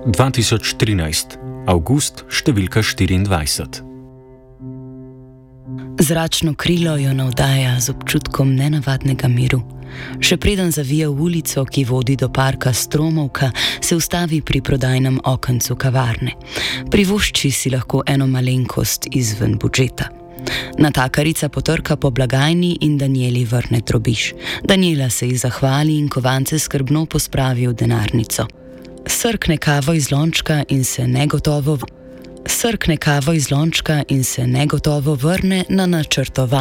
2013. Avgust, številka 24. Zračno krilo jo navdaja z občutkom nenavadnega miru. Še preden zavije v ulico, ki vodi do parka Stromovka, se ustavi pri prodajnem okencu kavarne. Privošči si lahko eno malenkost izven budžeta. Natakarica potrka po blagajni in Danieli vrne drobiž. Daniela se ji zahvali in kovance skrbno pospravi v denarnico. Srkne kavo iz lončka in se negotovo vrne na načrtovano